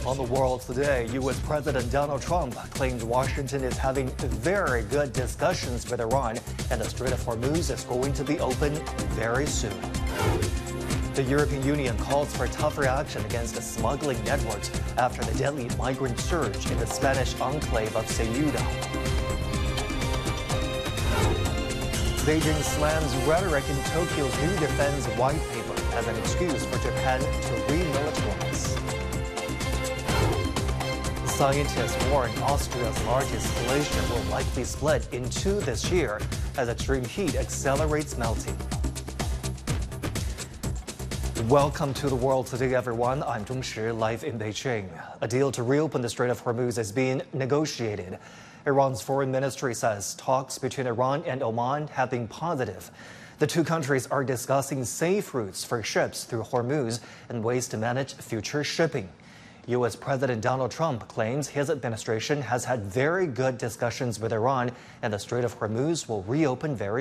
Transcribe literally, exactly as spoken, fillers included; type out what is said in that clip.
On the world today, U S President Donald Trump claimed Washington is having very good discussions with Iran and the Strait of Hormuz is going to be open very soon. The European Union calls for tougher action against the smuggling networks after the deadly migrant surge in the Spanish enclave of Ceuta. Beijing slams rhetoric in Tokyo's new defense white paper as an excuse for Japan to remilitarize. Scientists warn Austria's largest glacier will likely split in two this year as extreme heat accelerates melting. Welcome to the world today, everyone. I'm Zhong Shi, live in Beijing. A deal to reopen the Strait of Hormuz is being negotiated. Iran's foreign ministry says talks between Iran and Oman have been positive. The two countries are discussing safe routes for ships through Hormuz and ways to manage future shipping. U S President Donald Trump claims his administration has had very good discussions with Iran and the Strait of Hormuz will reopen very